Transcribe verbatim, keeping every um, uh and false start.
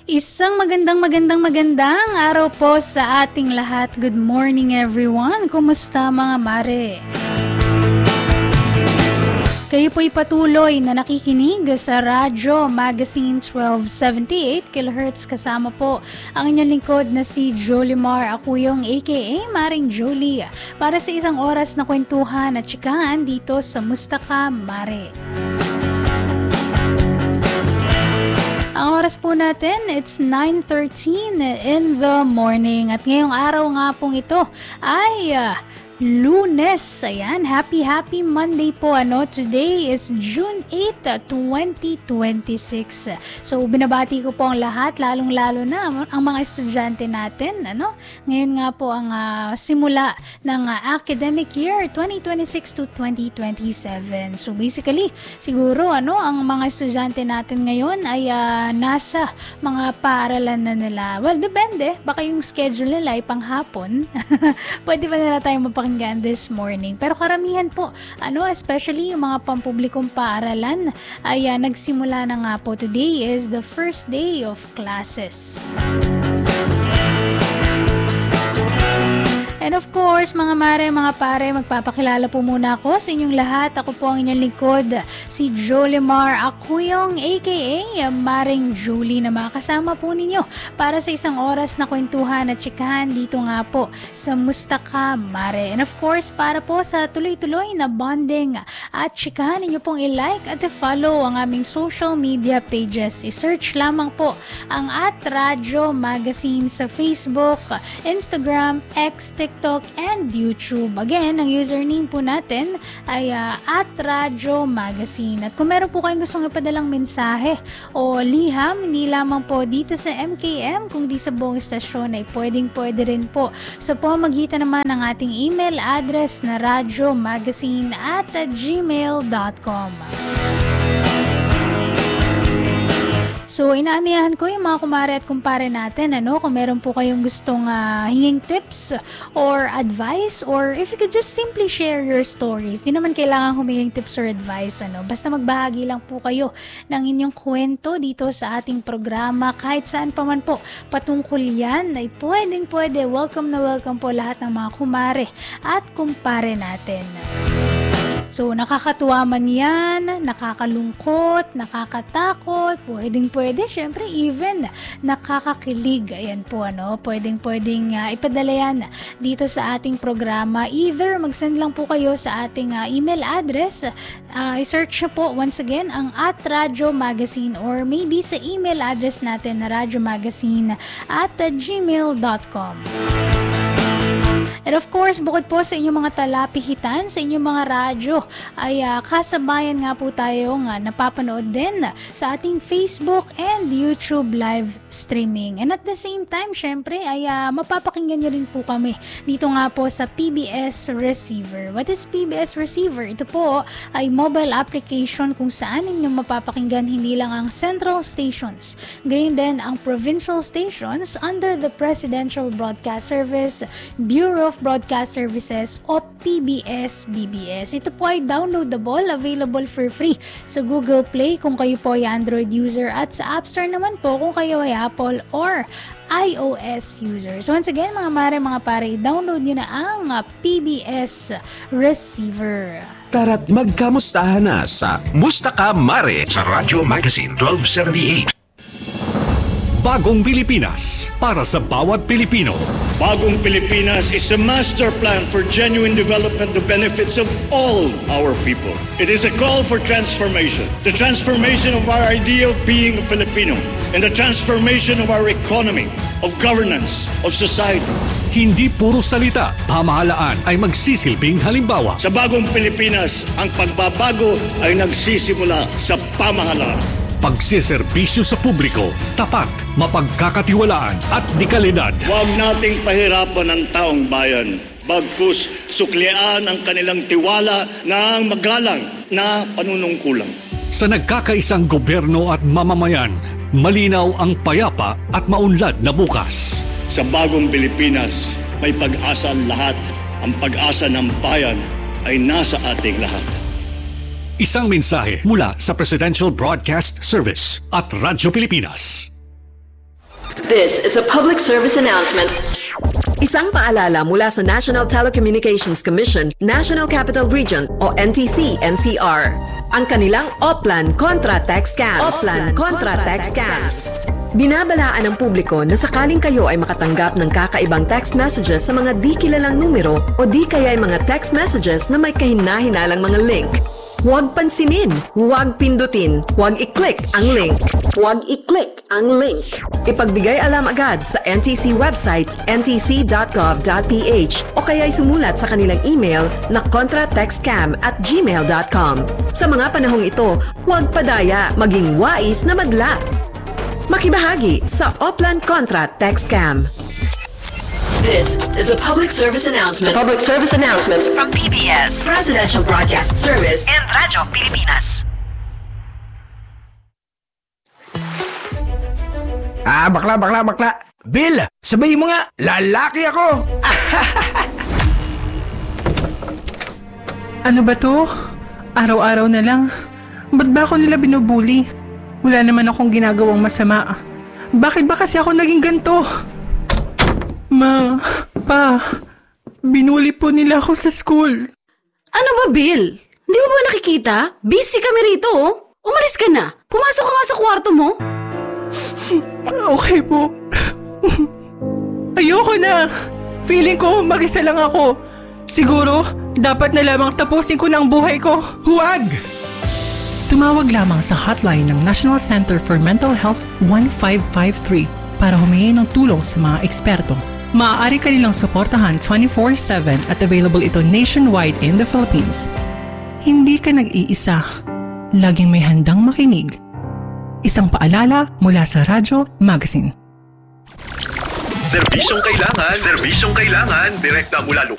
Isang magandang magandang magandang araw po sa ating lahat. Good morning everyone. Kumusta mga mare? Kayo po'y patuloy na nakikinig sa Radyo Magazine twelve seventy-eight kilohertz kasama po ang inyong lingkod na si Jolimar Acuyong aka Maring Jolie para sa isang oras na kwentuhan at chikahan dito sa Musta Ka Mare. Ang oras po natin, it's nine thirteen in the morning. At ngayong araw nga pong ito ay uh, Lunes. Ayan, happy happy Monday po. Ano? Today is June eighth, twenty twenty-six. So binabati ko po ang lahat, lalong-lalo na ang mga estudyante natin. Ano? Ngayon nga po ang uh, simula ng uh, academic year twenty twenty-six to twenty twenty-seven. So basically, siguro ano, ang mga estudyante natin ngayon ay uh, nasa mga paaralan na nila. Well, depende. Baka yung schedule nila ay panghapon. Pwede pa nila tayong mapakinggan this morning. Pero karamihan po, ano, especially yung mga pampublikong paaralan, ay uh, nagsimula na nga po. Today is the first day of classes. And of course, mga mare, mga pare, magpapakilala po muna ako sa inyong lahat. Ako po ang inyong lingkod, si Jolimar Acuyong aka Maring Julie na makasama po ninyo para sa isang oras na kwentuhan at chikahan dito nga po sa Musta Ka Mare. And of course, para po sa tuloy-tuloy na bonding at chikahan, ninyo pong i-like at i-follow ang aming social media pages. I-search lamang po ang at Radyo Magazine sa Facebook, Instagram, X, TikTok, and YouTube. Again, ang username po natin ay uh, at Radyo Magazine. At kung meron po kayong gustong ipadalang mensahe o liham, hindi lamang po dito sa M K M, kundi sa buong istasyon ay pwedeng-pwede rin po. So po, magitan naman ang ating email address na radyomagazine at gmail dot com. So, inaaniyahan ko yung mga kumare at kumpare natin, ano, kung meron po kayong gustong uh, hinging tips or advice, or if you could just simply share your stories. Di naman kailangan huminging tips or advice, ano. Basta magbahagi lang po kayo ng inyong kwento dito sa ating programa. Kahit saan pa man po patungkol yan, ay pwedeng pwede. Welcome na welcome po lahat ng mga kumare at kumpare natin. So, nakakatuwa man yan, nakakalungkot, nakakatakot, pwedeng pwede, syempre even nakakakilig. Ayan po, ano, pwedeng pwedeng uh, ipadala yan dito sa ating programa. Either mag-send lang po kayo sa ating uh, email address, uh, i-search po once again ang at Radyo Magazine, or maybe sa email address natin na radyomagazine at gmail dot com. And of course, bukod po sa inyong mga talapihitan, sa inyong mga radyo, ay uh, kasabayan nga po tayo nga napapanood din sa ating Facebook and YouTube live streaming. And at the same time, syempre, ay uh, mapapakinggan nyo rin po kami dito nga po sa P B S Receiver. What is P B S Receiver? Ito po ay mobile application kung saan inyong mapapakinggan hindi lang ang central stations, gayon din ang provincial stations under the Presidential Broadcast Service, Bureau of Broadcast Services o P B S B B S. Ito po ay downloadable, available for free sa Google Play kung kayo po ay Android user, at sa App Store naman po kung kayo ay Apple or iOS users. So once again, mga mare, mga pare, download nyo na ang P B S Receiver. Tara't magkamustahan na sa Musta Ka Mare sa Radyo Magazine twelve seventy-eight. Bagong Pilipinas para sa bawat Pilipino. Bagong Pilipinas is a master plan for genuine development, the benefits of all our people. It is a call for transformation. The transformation of our idea of being a Filipino and the transformation of our economy, of governance, of society. Hindi puro salita, pamahalaan ay magsisilbing halimbawa. Sa Bagong Pilipinas, ang pagbabago ay nagsisimula sa pamahalaan. Pagsiservisyo sa publiko, tapat, mapagkakatiwalaan at dekalidad. Huwag nating pahirapan ang taong bayan. Bagkus suklian ang kanilang tiwala ng magalang na panunungkulan. Sa nagkakaisang gobyerno at mamamayan, malinaw ang payapa at maunlad na bukas. Sa Bagong Pilipinas, may pag-asa ang lahat. Ang pag-asa ng bayan ay nasa ating lahat. Isang mensahe mula sa Presidential Broadcast Service at Radyo Pilipinas. This is a public service announcement. Isang paalala mula sa National Telecommunications Commission, National Capital Region o N T C N C R. Ang kanilang Oplan Contra Text Scams. Oplan Contra Text Scams. Binabalaan ng publiko na sakaling kayo ay makatanggap ng kakaibang text messages sa mga di kilalang numero o di kaya ay mga text messages na may kahina-hinalang mga link. Huwag pansinin, huwag pindutin, huwag i-click ang link. Huwag i-click ang link. Ipagbigay alam agad sa N T C website n t c dot gov dot p h o kaya'y sumulat sa kanilang email na contratextcam at gmail dot com. Sa mga panahong ito, huwag padaya, maging wais na magla. Makibahagi sa Oplan Contra Text Scam. This is a public service announcement. Public service announcement. From P B S, Presidential Broadcast Service, and Radyo Pilipinas. Ah, bakla, bakla, bakla. Bill, sabayin mo nga, lalaki ako. Ano ba to? Araw-araw na lang. Ba't ba ako nila binubuli? Wala naman akong ginagawang masama. Bakit ba kasi ako naging ganito? Ma, pa, binuli po nila ako sa school. Ano ba, Bill? Hindi mo ba nakikita? Busy kami rito, oh. Umalis ka na. Pumasok ka nga sa kwarto mo. Okay po. Ayoko na. Feeling ko mag-isa lang ako. Siguro, dapat na lamang tapusin ko na ang buhay ko. Huwag! Tumawag lamang sa hotline ng National Center for Mental Health one five five three para humingi ng tulong sa mga eksperto. Maaari ka nilang suportahan twenty-four seven at available ito nationwide in the Philippines. Hindi ka nag-iisa. Laging may handang makinig. Isang paalala mula sa Radyo Magazine. Serbisyong kailangan, serbisyong kailangan, direkta mula